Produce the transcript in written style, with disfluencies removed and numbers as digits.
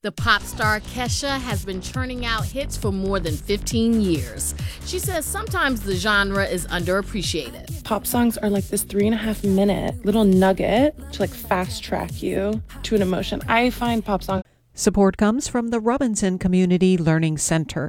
The pop star Kesha has been churning out hits for more than 15 years. She says sometimes the genre is underappreciated. Pop songs are like this 3.5-minute little nugget to like fast track you to an emotion. I find pop songs. Support comes from the Robinson Community Learning Center.